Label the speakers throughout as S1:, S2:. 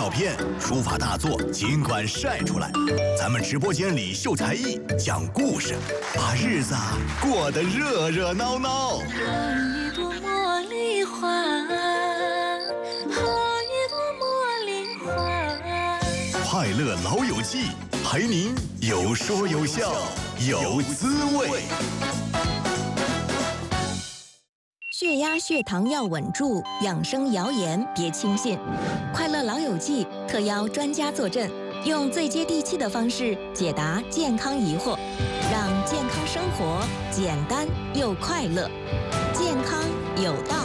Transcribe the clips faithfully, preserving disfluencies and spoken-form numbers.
S1: 照片、书法大作尽管晒出来，咱们直播间里秀才艺、讲故事，把日子啊过得热热闹闹。
S2: 好一朵茉莉花，好一朵茉莉花。
S1: 快乐老友记，陪您有说有笑有滋味。
S3: 血压、血糖要稳住，养生谣言别轻信。快乐老友记特邀专家坐镇，用最接地气的方式解答健康疑惑，让健康生活简单又快乐，健康有道。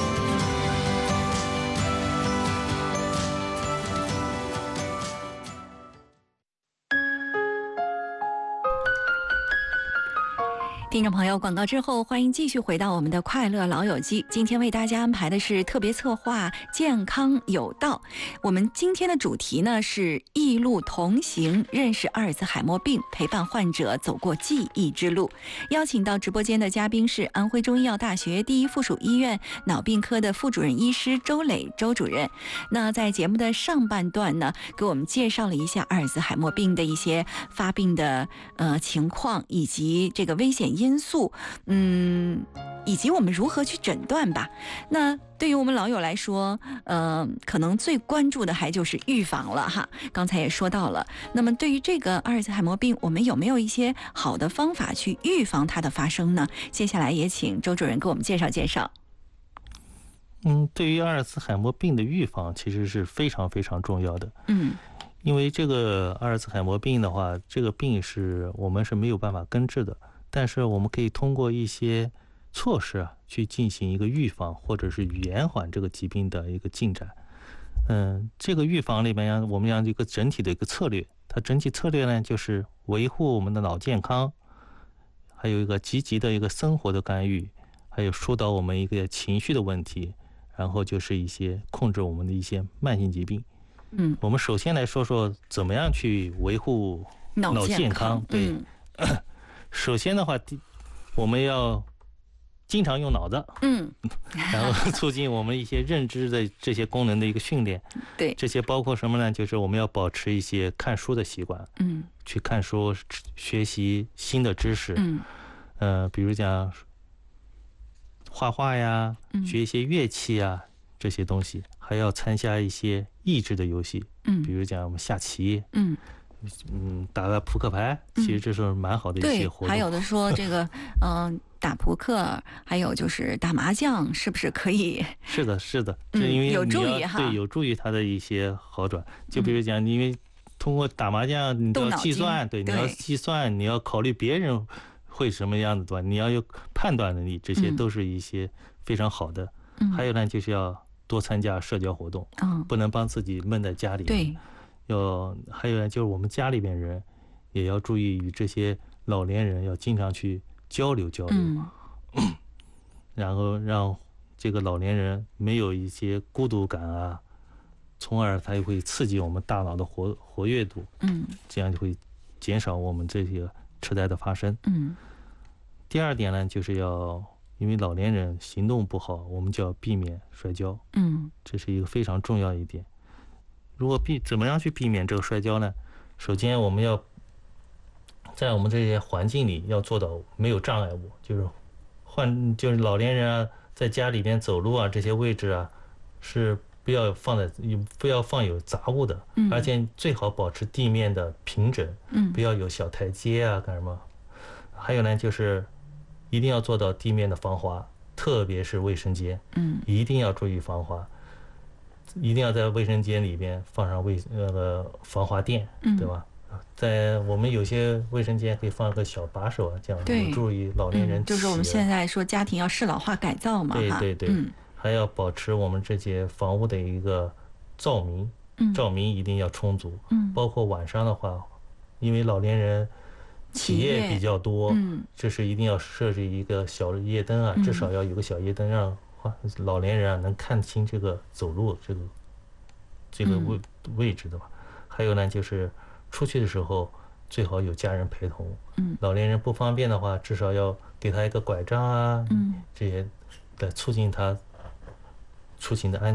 S4: 听众朋友，广告之后，欢迎继续回到我们的快乐老友记。今天为大家安排的是特别策划健康有道。我们今天的主题呢是异路同行，认识阿尔兹海默病，陪伴患者走过记忆之路。邀请到直播间的嘉宾是安徽中医药大学第一附属医院脑病科的副主任医师周磊周主任。那在节目的上半段呢，给我们介绍了一下阿尔兹海默病的一些发病的呃情况，以及这个危险因素，嗯，以及我们如何去诊断吧。那对于我们老友来说，呃，可能最关注的还就是预防了哈。刚才也说到了，那么对于这个阿尔兹海默病，我们有没有一些好的方法去预防它的发生呢？接下来也请周主任给我们介绍介绍。
S5: 嗯，对于阿尔兹海默病的预防，其实是非常非常重要的。
S4: 嗯，
S5: 因为这个阿尔兹海默病的话，这个病是我们是没有办法根治的。但是我们可以通过一些措施啊，去进行一个预防，或者是延缓这个疾病的一个进展。嗯，这个预防里面，我们要一个整体的一个策略。它整体策略呢，就是维护我们的脑健康，还有一个积极的一个生活的干预，还有疏导我们一个情绪的问题，然后就是一些控制我们的一些慢性疾病。
S4: 嗯，
S5: 我们首先来说说怎么样去维护脑健康。对。嗯首先的话，我们要经常用脑子，
S4: 嗯，
S5: 然后促进我们一些认知的这些功能的一个训练。
S4: 对，
S5: 这些包括什么呢？就是我们要保持一些看书的习惯，
S4: 嗯，
S5: 去看书，学习新的知识，
S4: 嗯，
S5: 呃，比如讲画画呀，学一些乐器呀，这些东西，还要参加一些益智的游戏，
S4: 嗯，
S5: 比如讲我们下棋，
S4: 嗯。
S5: 嗯，打个扑克牌，其实这是蛮好的一些活动。
S4: 对，还有的说这个，嗯、呃，打扑克，还有就是打麻将，是不是可以？
S5: 是的，是的，是因为
S4: 有助于哈，
S5: 对，有助于它的一些好转。就比如讲，因为通过打麻将，你要计算，对，你要计算，你要考虑别人会什么样子，对吧？你要有判断能力，这些都是一些非常好的。
S4: 嗯、
S5: 还有呢，就是要多参加社交活动，
S4: 嗯，
S5: 不能帮自己闷在家里。
S4: 对。
S5: 要还有呢，就是我们家里边人也要注意与这些老年人要经常去交流交流，
S4: 嗯、
S5: 然后让这个老年人没有一些孤独感啊，从而它会刺激我们大脑的活活跃度，
S4: 嗯，
S5: 这样就会减少我们这些痴呆的发生。
S4: 嗯，
S5: 第二点呢，就是要因为老年人行动不好，我们就要避免摔跤，
S4: 嗯，
S5: 这是一个非常重要一点。如果避怎么样去避免这个摔跤呢？首先，我们要在我们这些环境里要做到没有障碍物，就是患就是老年人啊，在家里边走路啊，这些位置啊，是不要放在不要放有杂物的，
S4: 嗯、
S5: 而且最好保持地面的平整，
S4: 嗯，
S5: 不要有小台阶啊，干什么？还有呢，就是一定要做到地面的防滑，特别是卫生间，
S4: 嗯，
S5: 一定要注意防滑。一定要在卫生间里边放上卫呃防滑垫，对吧？在我们有些卫生间可以放个小把手啊，这样有助于老年人、
S4: 嗯。就是我们现在说家庭要适老化改造嘛，
S5: 对对对，
S4: 嗯、
S5: 还要保持我们这些房屋的一个照明，
S4: 嗯、
S5: 照明一定要充足，
S4: 嗯，
S5: 包括晚上的话，因为老年人起夜比较多，
S4: 嗯，
S5: 这是一定要设置一个小的夜灯啊，
S4: 嗯、
S5: 至少要有个小夜灯让。老年人啊，能看清这个走路这个这个位位置的吧。还有呢，就是出去的时候最好有家人陪同。
S4: 嗯，
S5: 老年人不方便的话，至少要给他一个拐杖啊，
S4: 嗯，
S5: 这些来促进他出行的安全。